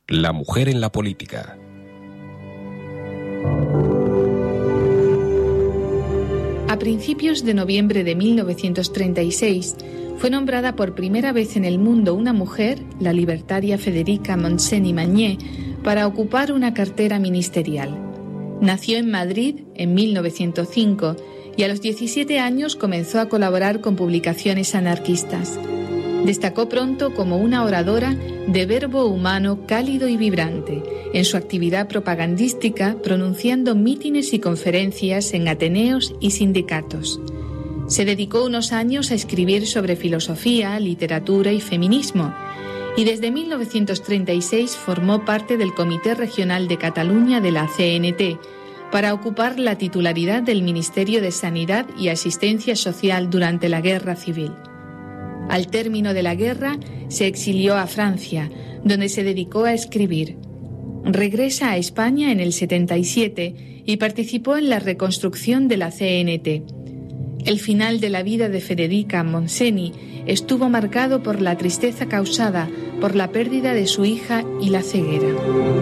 La mujer en la política. A principios de noviembre de 1936 fue nombrada por primera vez en el mundo una mujer, la libertaria Federica Montseny-Magné, para ocupar una cartera ministerial. Nació en Madrid en 1905 y a los 17 años comenzó a colaborar con publicaciones anarquistas. Destacó pronto como una oradora de verbo humano cálido y vibrante, en su actividad propagandística pronunciando mítines y conferencias en ateneos y sindicatos. Se dedicó unos años a escribir sobre filosofía, literatura y feminismo, y desde 1936 formó parte del Comité Regional de Cataluña de la CNT, para ocupar la titularidad del Ministerio de Sanidad y Asistencia Social durante la Guerra Civil. Al término de la guerra, se exilió a Francia, donde se dedicó a escribir. Regresa a España en el 77 y participó en la reconstrucción de la CNT. El final de la vida de Federica Montseny estuvo marcado por la tristeza causada por la pérdida de su hija y la ceguera.